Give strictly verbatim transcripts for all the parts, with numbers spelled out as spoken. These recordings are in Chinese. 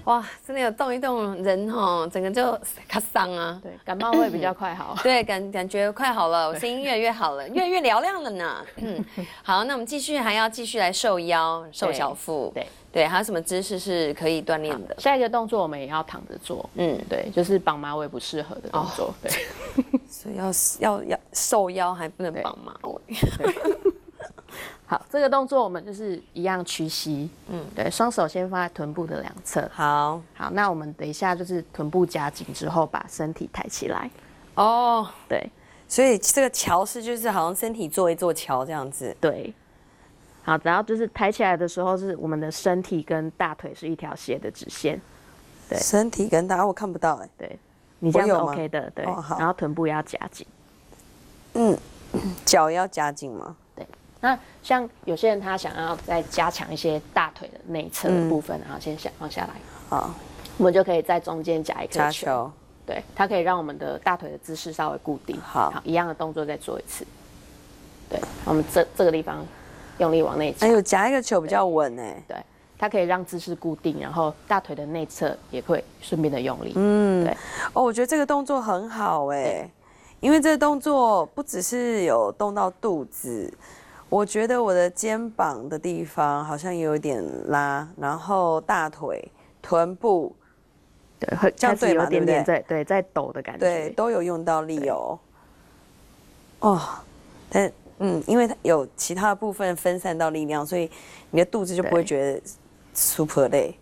哇，真的有动一动人哦，整个就卡伤啊。 对，感冒会比较快好。 对，感感觉快好了，我声音越来越好了，越来越嘹亮了呢。嗯，好，那我们继续还要继续来瘦腰、瘦小腹。 对对，还有什么姿势是可以锻炼的？ 下一个动作我们也要躺着做。嗯，对，就是绑马尾不适合的动作。哦、对， 所以要要要瘦腰还不能绑马尾。 好，这个动作我们就是一样屈膝，嗯，对，双手先放在臀部的两侧。 好， 好，那我们等一下就是臀部夹紧之后，把身体抬起来。 哦， 对， 所以这个桥式就是好像身体做一座桥这样子。 对，好，然后就是抬起来的时候，是我们的身体跟大腿是一条斜的直线。 对，身体跟大，我看不到哎。 对，你这样是 OK 的，对。哦、然后臀部要夹紧。 嗯，脚要夹紧吗？ 那像有些人他想要再加强一些大腿的内侧的部分，嗯、然后先想放下来，好，我们就可以在中间夹一颗球，球对，它可以让我们的大腿的姿势稍微固定。好，好一样的动作再做一次。对，我们这这个地方用力往内夹。 哎呦，夹一个球比较稳哎。 对，它可以让姿势固定，然后大腿的内侧也会顺便的用力。 嗯，对。哦，我觉得这个动作很好哎，因为这个动作不只是有动到肚子。我觉得我的肩膀的地方好像有点拉，然后大腿、臀部， 对，会这样对有点点在对在抖的感觉， 对，都有用到力哦。哦，但嗯，因为它有其他的部分分散到力量，所以你的肚子就不会觉得 super 累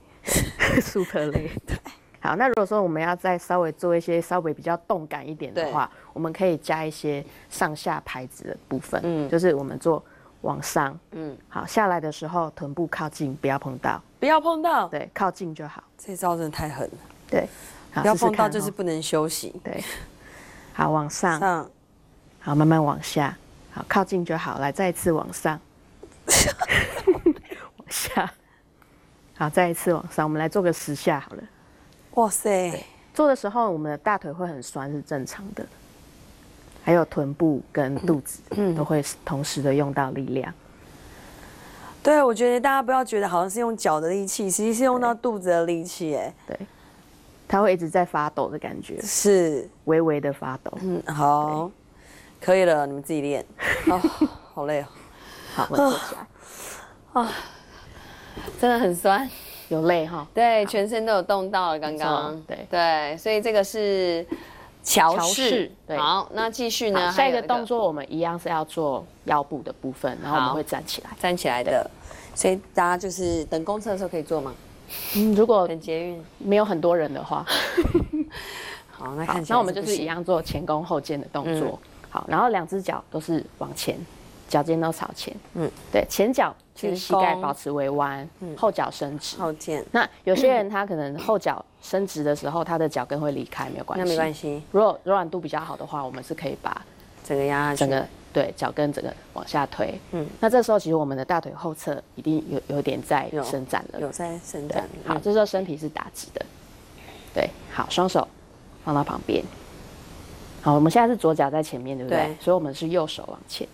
，super 累。对，好，那如果说我们要再稍微做一些稍微比较动感一点的话，我们可以加一些上下拍子的部分，嗯，就是我们做。往上，嗯，好，下来的时候臀部靠近，不要碰到， 不要碰到， 对，靠近就好。 这招真的太狠了， 对， 不要碰到就是不能休息， 对，好，往上， 上， 好，慢慢往下，好，靠近就好，来，再一次往上，往下，好，再一次往上，我们来做个十下好了。 哇塞， 做的时候我们的大腿会很酸是正常的。还有臀部跟肚子，嗯，都会同时的用到力量。 对，我觉得大家不要觉得好像是用脚的力气，实际是用到肚子的力气，哎， 对，它会一直在发抖的感觉， 是微微的发抖。 嗯，好，可以了，你们自己练。哦，好累哦。 好，我坐起来。 啊，真的很酸， 有累哈？ 对，全身都有动到了，刚刚。对对，所以这个是。桥式，好，那继续呢？ 下一个动作我们一样是要做腰部的部分，然后我们会站起来， 站起来的。所以大家就是等公车的时候可以做吗？ 嗯，如果等捷运没有很多人的话， 好，那看起来那我们就是一样做前弓后箭的动作。好，然后两只脚都是往前，脚尖都朝前。嗯，对，前脚其实膝盖保持微弯，后脚伸直。 后箭。 那有些人他可能后脚伸直的时候，他的脚跟会离开，没有关系。 那没关系。 如果柔软度比较好的话，我们是可以把整个压下去， 整个对脚跟整个往下推。嗯，那这时候其实我们的大腿后侧一定有有点在伸展了， 有在伸展。 好，这时候身体是打直的。对，好，双手放到旁边。好，我们现在是左脚在前面，对不对？对。所以我们是右手往前。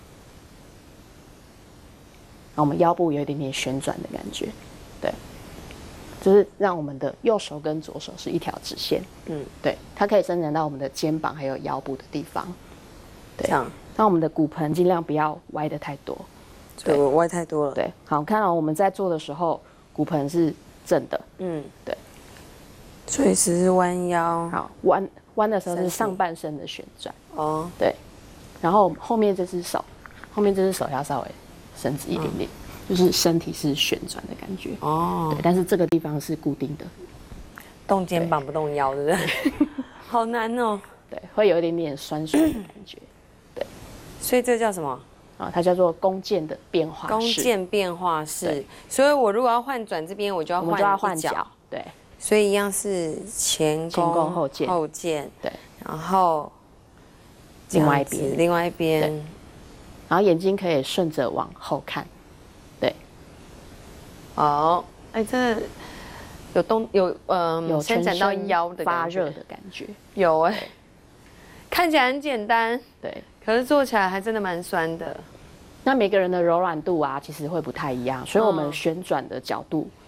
然后我们腰部有一点点旋转的感觉，对，就是让我们的右手跟左手是一条直线，嗯，对，它可以伸展到我们的肩膀还有腰部的地方，对，这样，让我们的骨盆尽量不要歪得太多， 对，我歪太多了， 对，好，看到我们在做的时候，骨盆是正的，嗯，对， 随时是弯腰， 好，弯弯的时候是上半身的旋转，哦，对，然后后面这只手，后面这只手要稍微伸直一点点，嗯、就是身体是旋转的感觉哦。对，但是这个地方是固定的， 动肩膀不动腰，对不对？好难哦。 对，会有一点点酸酸的感觉。对， 所以这叫什么？ 啊，它叫做弓箭的变化式。 弓箭变化式。所以我如果要换转这边，我就要换就要换脚。对， 所以一样是前弓后箭， 后箭。 对， 然后另外一边， 另外一边。 然后眼睛可以顺着往后看，对， 哦，哎，这有动有嗯， 有伸展到腰的发热的感觉， 有哎，看起来很简单， 对， 可是做起来还真的蛮酸的。 那每个人的柔软度啊，其实会不太一样，所以我们旋转的角度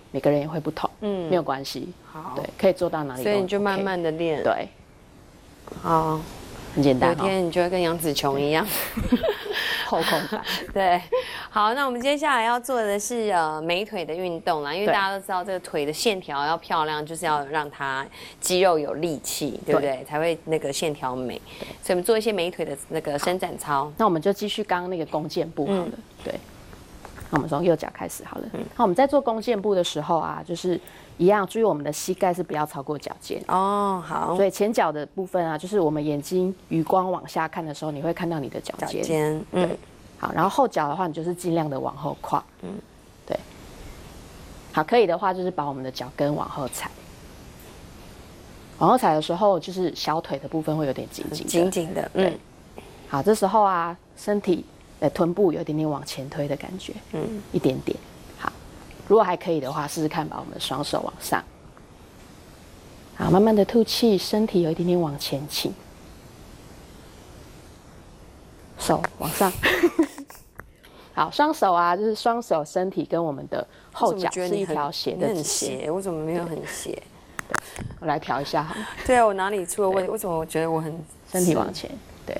每个人也会不同，嗯，没有关系，好，对，可以做到哪里都 OK， 所以你就慢慢的练， 对， 好， 很简单， 有一天你就会跟杨紫琼一样， 后空翻， 对，好，那我们接下来要做的是呃美腿的运动啦，因为大家都知道这个腿的线条要漂亮，就是要让它肌肉有力气，对不对？才会那个线条美。所以我们做一些美腿的那个伸展操。 那我们就继续刚刚那个弓箭步好了，嗯、对。那我们从右脚开始好了。嗯、那我们在做弓箭步的时候啊，就是一样注意我们的膝盖是不要超过脚尖。 哦，好。 所以前脚的部分啊，就是我们眼睛余光往下看的时候，你会看到你的脚尖。 脚尖，嗯。 对。好，然后后脚的话，你就是尽量的往后跨。嗯，对。好，可以的话，就是把我们的脚跟往后踩。往后踩的时候，就是小腿的部分会有点紧紧的。 紧紧的，嗯。 好，这时候啊，身体。呃，臀部有一点点往前推的感觉，嗯，一点点。好，如果还可以的话，试试看把我们的双手往上。好，慢慢的吐气，身体有一点点往前倾，手往上。好，双手啊，就是双手身体跟我们的后脚是一条斜的直线。 我怎么没有很斜？ 我来调一下好了。 对啊，我哪里出了问题？为什么我觉得我很身体往前？对。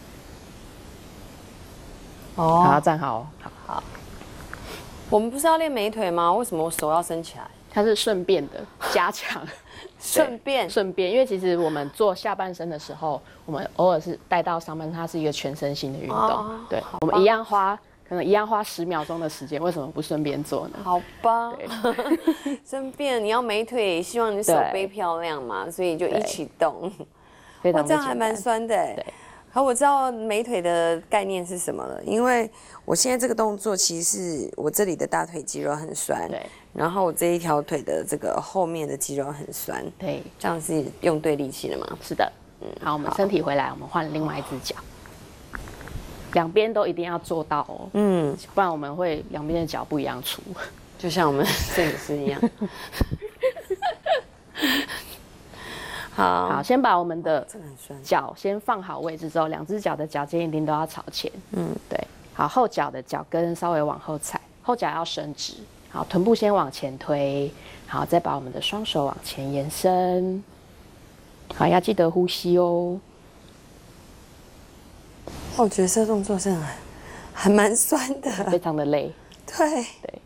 哦， 好，站好，好， 好。我们不是要练美腿吗？为什么我手要伸起来？ 它是顺便的加强， 顺便顺便，因为其实我们做下半身的时候，我们偶尔是带到上半身，它是一个全身性的运动。哦、对，我们一样花，可能一样花十秒钟的时间，为什么不顺便做呢？ 好吧，顺便你要美腿，希望你手背漂亮嘛，所以就一起动。 非常这样还蛮酸的。对。好，我知道美腿的概念是什么了，因为我现在这个动作，其实是我这里的大腿肌肉很酸， 对， 然后我这一条腿的这个后面的肌肉很酸， 对， 这样是用对力气了吗？ 是的，嗯，好，我们身体回来，我们换另外一只脚，两边都一定要做到哦，嗯，不然我们会两边的脚不一样粗， 就像我们摄影师一样。好， 好，先把我们的脚先放好位置之后，两只脚的脚尖一定都要朝前。嗯，对。好，后脚的脚跟稍微往后踩，后脚要伸直。好，臀部先往前推，好，再把我们的双手往前延伸。好，要记得呼吸哦。 我觉得这动作真的还蛮酸的， 非常的累。 对对。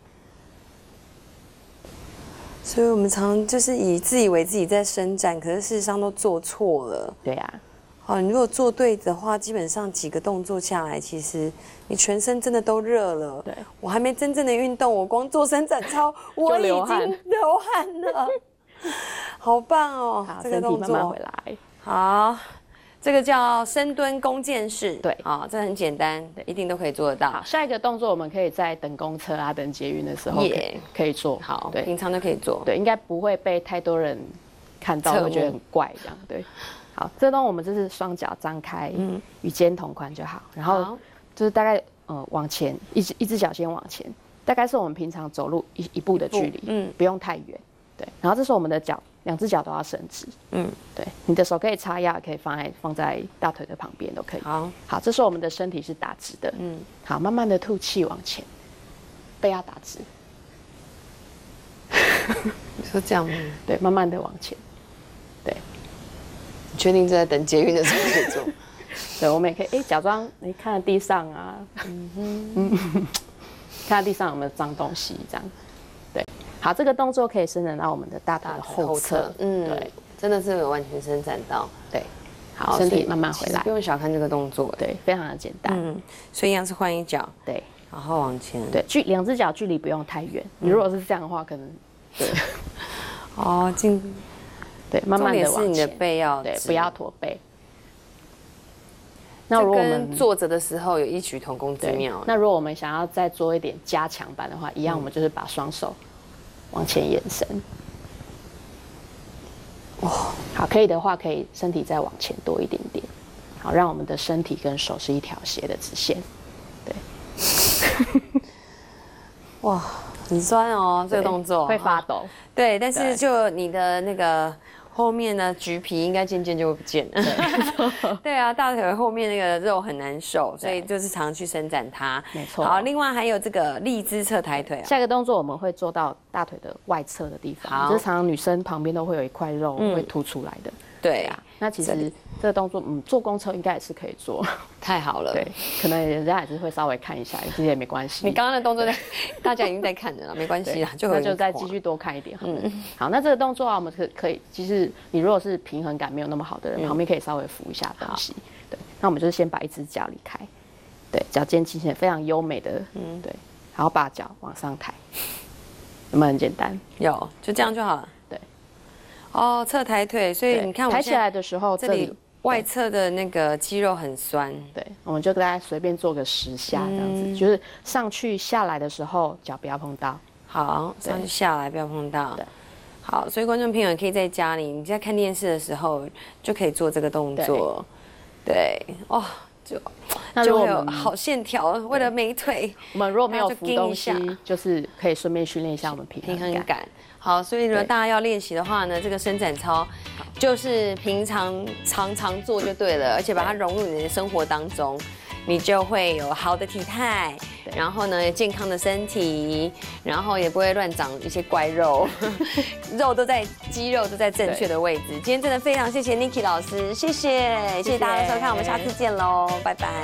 所以我们常就是以自以为自己在伸展，可是事实上都做错了。 对呀、啊， 好，你如果做对的话，基本上几个动作下来，其实你全身真的都热了。 对， 我还没真正的运动，我光做伸展操，我已经流汗了。好棒哦！ 好，这个动作身体慢慢回来。 好。这个叫深蹲弓箭式， 对， 啊、哦，这很简单，一定都可以做得到。 好，下一个动作我们可以在等公车啊、等捷运的时候可以, yeah. 可以做。 好，对，平常都可以做。 对，应该不会被太多人看到，会觉得很怪这样。对，好，这动我们就是双脚张开，嗯，与肩同宽就好。然后就是大概呃往前，一只一只脚先往前，大概是我们平常走路一一步的距离，嗯，不用太远。对，然后这时候我们的脚。两只脚都要伸直，嗯，对，你的手可以插压，可以放在放在大腿的旁边都可以。 好， 好，这时候我们的身体是打直的，嗯，好，慢慢的吐气往前，背要打直。 你说这样吗？ 对，慢慢的往前，对。 你确定是在等捷运的时候可以做？ 对，我们也可以，哎、欸，假装你看着地上啊，嗯哼，嗯，看着地上有没有脏东西这样。好，这个动作可以伸展到我们的大腿的后侧， 嗯，对，真的是有完全伸展到， 对，好，身体慢慢回来， 不用小看这个动作， 对，非常的简单，嗯， 所以一样是换一脚， 对， 然后往前， 对，距两只脚距离不用太远，你如果是这样的话，可能，对， 哦，进， 对，慢慢的往前， 重点是你的背要， 对，不要驼背。 那如果我们坐着的时候有异曲同工之妙， 那如果我们想要再做一点加强版的话，一样，我们就是把双手。往前延伸，哇，好，可以的话，可以身体再往前多一点点，好，让我们的身体跟手是一条斜的直线，对， 哇，很酸哦，这个动作会发抖， 对，但是就你的那个后面呢橘皮应该渐渐就会不见了。对, 对啊，大腿后面那个肉很难受，所以就是常去伸展它。 没错。 好，另外还有这个立姿侧抬腿、啊。 下一个动作我们会做到大腿的外侧的地方，就是常常女生旁边都会有一块肉会凸出来的。嗯、 对啊， 那其实这个动作，嗯，坐公车应该也是可以做。 太好了。 对，可能人家还是会稍微看一下，其实也没关系。 你刚刚的动作在大家已经在看着了，没关系啦，就那就再继续多看一点。嗯，好，那这个动作啊，我们可可以，其实你如果是平衡感没有那么好的人，嗯、旁边可以稍微扶一下东西。对，那我们就是先把一只脚离开，对，脚尖轻轻的，非常优美的，嗯，对，然后把脚往上抬，有没有很简单？ 有，就这样就好了。对，哦，侧抬腿，所以你看我抬起来的时候， 这里外侧的那个肌肉很酸， 对，我们就大家随便做个十下这样子，嗯、就是上去下来的时候脚不要碰到。 好，上去下来不要碰到。对。好，所以观众朋友可以在家里，你在看电视的时候就可以做这个动作。对，哦，就那就会有好线条。为了美腿， 我们如果没有扶东西，就是可以顺便训练一下我们平衡感。 感好，所以如果大家要练习的话呢，这个伸展操就是平常常常做就对了，而且把它融入你的生活当中。你就会有好的体态，然后呢健康的身体，然后也不会乱长一些怪肉，肉都在肌肉都在正确的位置。今天真的非常谢谢 Niki 老师，谢谢谢谢大家的收看，我们下次见喽，拜拜。